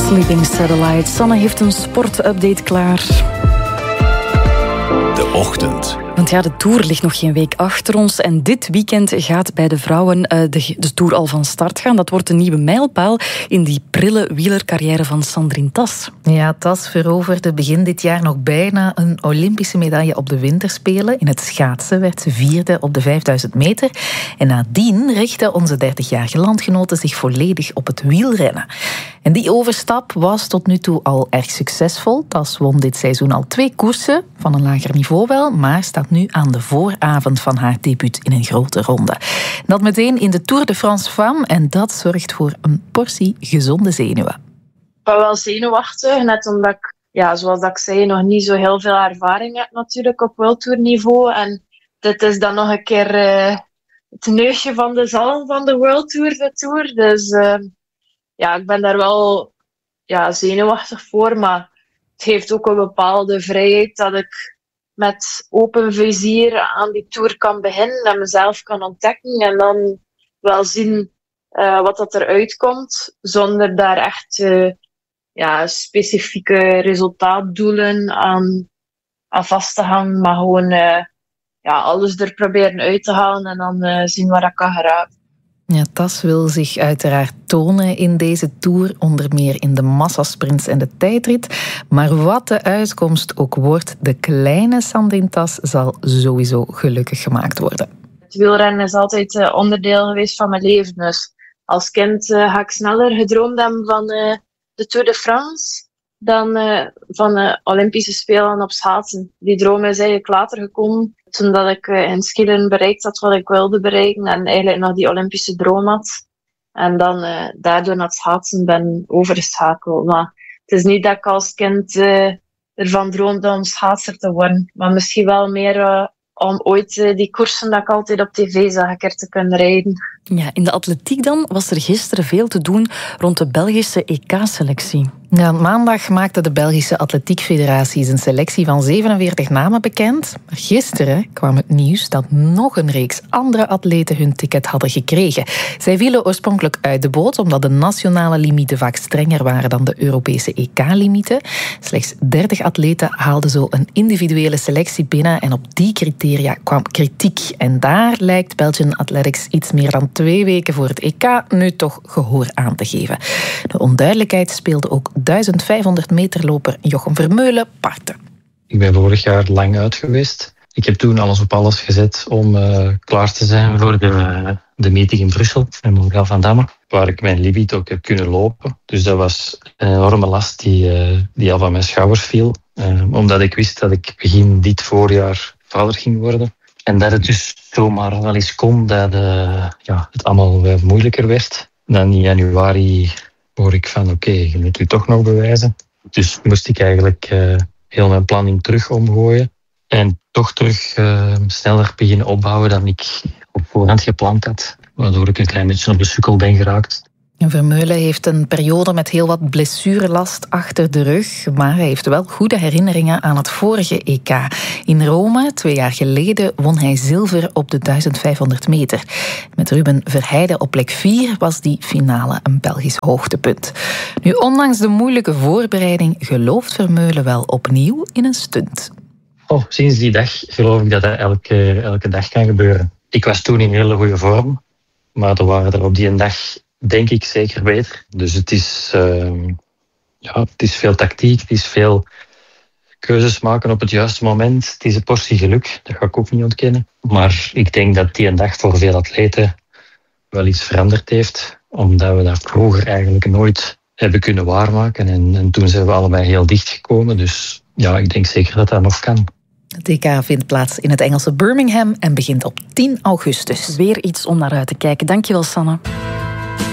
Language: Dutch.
Sleeping Satellite. Sanne heeft een sportupdate klaar. De ochtend. Want ja, de Tour ligt nog geen week achter ons. En dit weekend gaat bij de vrouwen de Tour al van start gaan. Dat wordt een nieuwe mijlpaal in die prille wielercarrière van Sandrine Tas. Ja, Tas veroverde begin dit jaar nog bijna een Olympische medaille op de winterspelen. In het schaatsen werd ze 4e op de 5000 meter. En nadien richtte onze 30-jarige landgenote zich volledig op het wielrennen. En die overstap was tot nu toe al erg succesvol. Tas won dit seizoen al 2 koersen, van een lager niveau wel, maar staat nu aan de vooravond van haar debuut in een grote ronde. Dat meteen in de Tour de France Femmes en dat zorgt voor een portie gezonde zenuwen. Ik ben wel zenuwachtig, net omdat ik, zoals ik zei, nog niet zo heel veel ervaring heb natuurlijk op World Tour niveau. En dit is dan nog een keer het neusje van de zalm van de World Tour, de Tour. Dus ik ben daar wel zenuwachtig voor, maar het geeft ook een bepaalde vrijheid dat ik met open vizier aan die Tour kan beginnen en mezelf kan ontdekken en dan wel zien wat dat eruit komt, zonder daar echt specifieke resultaatdoelen aan vast te hangen, maar gewoon alles er proberen uit te halen en dan zien waar dat kan geraken. Ja, Tas wil zich uiteraard tonen in deze Tour, onder meer in de massasprints en de tijdrit. Maar wat de uitkomst ook wordt, de kleine Sandrine Tas zal sowieso gelukkig gemaakt worden. Het wielrennen is altijd onderdeel geweest van mijn leven. Dus als kind ga ik sneller gedroomd hebben van de Tour de France dan van de Olympische Spelen op schaatsen. Die droom is eigenlijk later gekomen, toen dat ik in skielen bereikt had wat ik wilde bereiken en eigenlijk nog die Olympische droom had. En dan daardoor naar het schaatsen ben overgeschakeld. Maar het is niet dat ik als kind ervan droomde om schaatser te worden, maar misschien wel meer om ooit die koersen dat ik altijd op tv zag een keer te kunnen rijden. Ja, in de atletiek dan was er gisteren veel te doen rond de Belgische EK-selectie. Ja, maandag maakte de Belgische Atletiek Federatie zijn selectie van 47 namen bekend. Maar gisteren kwam het nieuws dat nog een reeks andere atleten hun ticket hadden gekregen. Zij vielen oorspronkelijk uit de boot omdat de nationale limieten vaak strenger waren dan de Europese EK-limieten. Slechts 30 atleten haalden zo een individuele selectie binnen en op die criteria kwam kritiek. En daar lijkt Belgian Athletics iets meer dan 2 weken voor het EK nu toch gehoor aan te geven. De onduidelijkheid speelde ook 1500 meterloper Jochem Vermeulen parten. Ik ben vorig jaar lang uit geweest. Ik heb toen alles op alles gezet om klaar te zijn voor de meeting in Brussel en Montreal van Damme, waar ik mijn limiet ook heb kunnen lopen. Dus dat was een enorme last die al van mijn schouders viel, omdat ik wist dat ik begin dit voorjaar vader ging worden. En dat het dus zomaar wel eens kon dat het allemaal moeilijker werd. Dan in januari hoor ik van oké, je moet je toch nog bewijzen. Dus moest ik eigenlijk heel mijn planning terug omgooien. En toch terug sneller beginnen opbouwen dan ik op voorhand gepland had. Waardoor ik een klein beetje op de sukkel ben geraakt. Vermeulen heeft een periode met heel wat blessurelast achter de rug, maar hij heeft wel goede herinneringen aan het vorige EK. In Rome, 2 jaar geleden, won hij zilver op de 1500 meter. Met Ruben Verheijden op plek 4 was die finale een Belgisch hoogtepunt. Nu, ondanks de moeilijke voorbereiding gelooft Vermeulen wel opnieuw in een stunt. Sinds die dag geloof ik dat dat elke dag kan gebeuren. Ik was toen in hele goede vorm, maar er waren er op die dag denk ik zeker beter. Dus het is veel tactiek, het is veel keuzes maken op het juiste moment. Het is een portie geluk, dat ga ik ook niet ontkennen. Maar ik denk dat die een dag voor veel atleten wel iets veranderd heeft, omdat we dat vroeger eigenlijk nooit hebben kunnen waarmaken. En toen zijn we allebei heel dicht gekomen. Dus ja, ik denk zeker dat dat nog kan. Het EK vindt plaats in het Engelse Birmingham en begint op 10 augustus. Weer iets om naar uit te kijken. Dankjewel, Sanne.